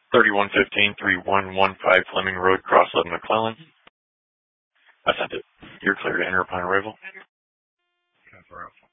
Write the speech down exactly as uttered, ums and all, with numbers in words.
thirty-one fifteen, three one one five Fleming Road, Crossland, McClellan. I sent it. You're clear to enter upon arrival. That's right.